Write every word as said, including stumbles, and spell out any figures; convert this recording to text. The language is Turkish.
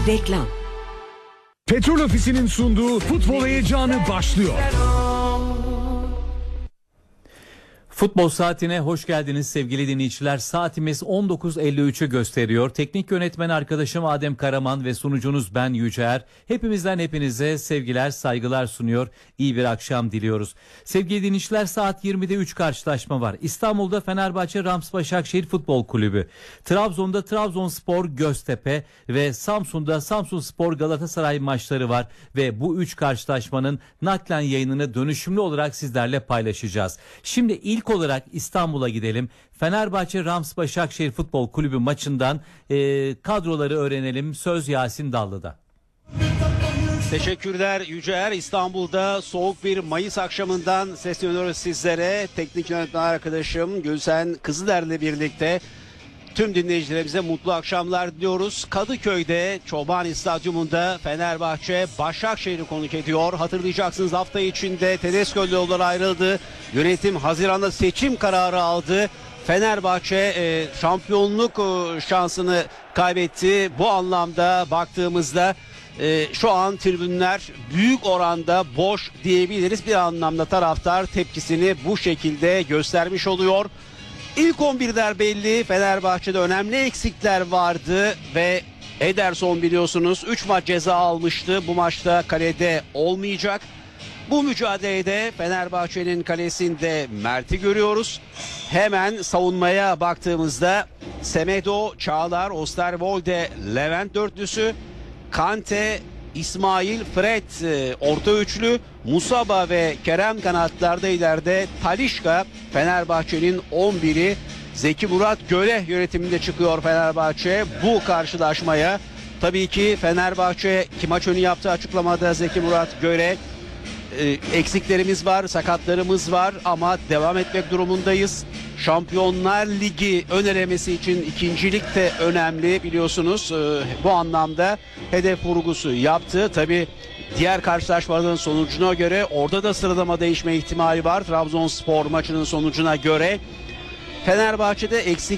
Reklam. Petrol Ofisi'nin sunduğu futbol heyecanı başlıyor. Futbol Saati'ne hoş geldiniz sevgili dinleyiciler. Saatimiz on dokuz elli üçü gösteriyor. Teknik yönetmen arkadaşım Adem Karaman ve sunucunuz ben Yüceer. Hepimizden hepinize sevgiler, saygılar sunuyor. İyi bir akşam diliyoruz. Sevgili dinleyiciler, saat yirmide üç karşılaşma var. İstanbul'da Fenerbahçe Rams Başakşehir Futbol Kulübü. Trabzon'da Trabzonspor Göztepe ve Samsun'da Samsunspor Galatasaray maçları var. Ve bu üç karşılaşmanın naklen yayınını dönüşümlü olarak sizlerle paylaşacağız. Şimdi ilk İlk olarak İstanbul'a gidelim. Fenerbahçe Rams Başakşehir Futbol Kulübü maçından e, kadroları öğrenelim. Söz Yasin Dallı'da. Teşekkürler Yüceer. İstanbul'da soğuk bir Mayıs akşamından sesleniyoruz sizlere. Teknik yönetmen arkadaşım Gülsen Kızıler'le birlikte tüm dinleyicilerimize mutlu akşamlar diliyoruz. Kadıköy'de Çobani Stadyumunda Fenerbahçe Başakşehir'i konuk ediyor. Hatırlayacaksınız, hafta içinde Tedesco'yla yollar ayrıldı. Yönetim Haziran'da seçim kararı aldı. Fenerbahçe e, şampiyonluk e, şansını kaybetti. Bu anlamda baktığımızda e, şu an tribünler büyük oranda boş diyebiliriz. Bir anlamda taraftar tepkisini bu şekilde göstermiş oluyor. İlk on birler belli. Fenerbahçe'de önemli eksikler vardı ve Ederson biliyorsunuz üç maç ceza almıştı. Bu maçta kalede olmayacak. Bu mücadelede Fenerbahçe'nin kalesinde Mert'i görüyoruz. Hemen savunmaya baktığımızda Semedo, Çağlar, Osterwolde, Levent dörtlüsü, Kante, İsmail, Fred orta üçlü, Musaba ve Kerem kanatlarda, ileride Talisca. Fenerbahçe'nin on biri. Zeki Murat Göle yönetiminde çıkıyor Fenerbahçe bu karşılaşmaya. Tabii ki Fenerbahçe ki maç önü yaptığı açıklamada Zeki Murat Göle e, eksiklerimiz var, sakatlarımız var ama devam etmek durumundayız. Şampiyonlar Ligi ön elemesi için ikincilik de önemli biliyorsunuz. E, bu anlamda hedef vurgusu yaptı. Tabii diğer karşılaşmaların sonucuna göre orada da sıralama değişme ihtimali var. Trabzonspor maçının sonucuna göre Fenerbahçe'de eksik